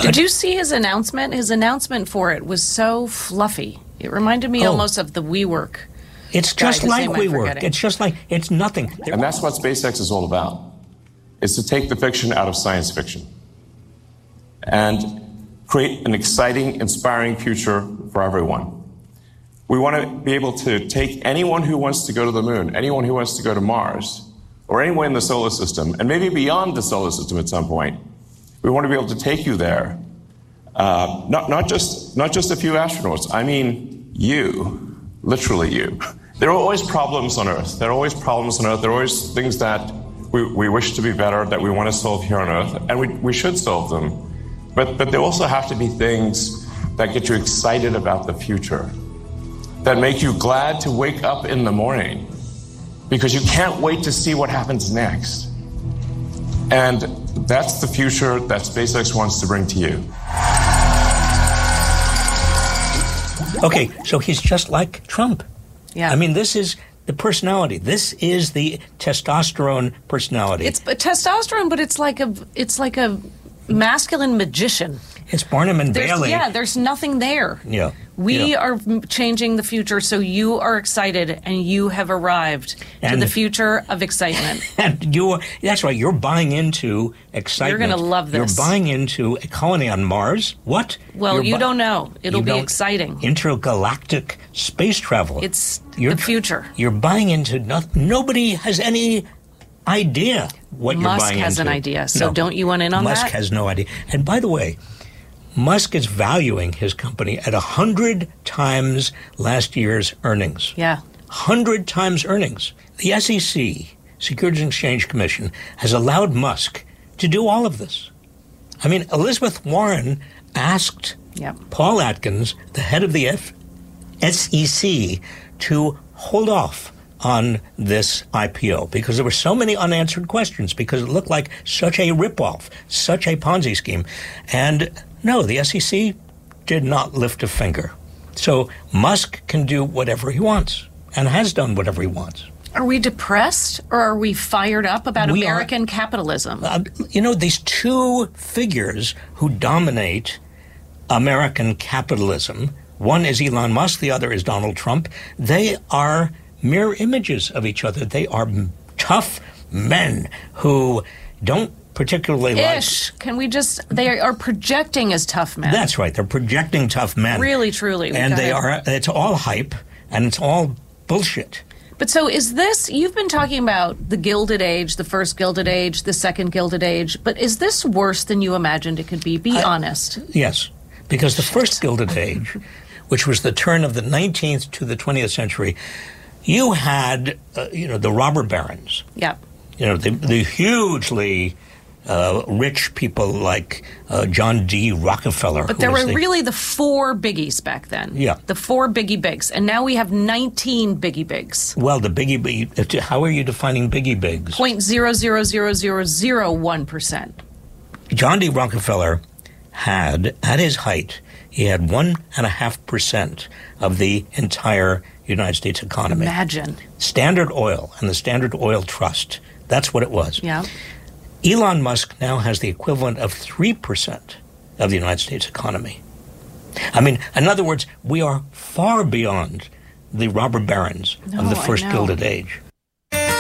Did you see his announcement? His announcement for it was so fluffy. It reminded me almost of the WeWork. It's just like WeWork. It's just like, it's nothing. And that's what SpaceX is all about, is to take the fiction out of science fiction and create an exciting, inspiring future for everyone. We want to be able to take anyone who wants to go to the moon, anyone who wants to go to Mars, or anyone in the solar system, and maybe beyond the solar system at some point. We want to be able to take you there. Not just a few astronauts. I mean you, literally you. There are always problems on Earth. There are always problems on Earth. There are always things that we wish to be better, that we want to solve here on Earth, and we should solve them. But there also have to be things that get you excited about the future, that make you glad to wake up in the morning because you can't wait to see what happens next. And that's the future that SpaceX wants to bring to you. Okay, so he's just like Trump. Yeah. I mean, this is the personality. This is the testosterone personality. It's testosterone, but it's like a masculine magician. It's Barnum and Bailey. Yeah, there's nothing there. Yeah. We are changing the future, so you are excited, and you have arrived to the future of excitement. And that's right, you're buying into excitement. You're going to love this. You're buying into a colony on Mars. What? Well, you don't know. It'll be exciting. Intergalactic space travel. It's the future. You're buying into nothing. Nobody has any idea what you're buying into. Musk has an idea, so don't you want in on that? Musk has no idea. And by the way, Musk is valuing his company at 100 times last year's earnings. Yeah. 100 times earnings. The SEC, Securities and Exchange Commission, has allowed Musk to do all of this. I mean, Elizabeth Warren asked Paul Atkins, the head of the SEC, to hold off on this IPO because there were so many unanswered questions, because it looked like such a ripoff, such a Ponzi scheme. And no, the SEC did not lift a finger. So Musk can do whatever he wants and has done whatever he wants. Are we depressed or are we fired up about American capitalism? These two figures who dominate American capitalism, one is Elon Musk, the other is Donald Trump. They are mirror images of each other. They are tough men who don't particularly they are projecting as tough men. That's right. They're projecting tough men. Really, truly. And it's all hype and it's all bullshit. But so is this, you've been talking about the Gilded Age, the first Gilded Age, the second Gilded Age, but is this worse than you imagined it could be? Be honest. Yes, because the first Gilded Age, which was the turn of the 19th to the 20th century, you had, the robber barons. Yeah. The hugely rich people like John D. Rockefeller. But there were really the four biggies back then. Yeah. The four biggie bigs. And now we have 19 biggie bigs. Well, how are you defining biggie bigs? 0.00001%. John D. Rockefeller had, at his height, he had 1.5% of the entire United States economy. Imagine. Standard Oil and the Standard Oil Trust. That's what it was. Yeah. Elon Musk now has the equivalent of 3% of the United States economy. I mean, in other words, we are far beyond the robber barons of the first Gilded Age.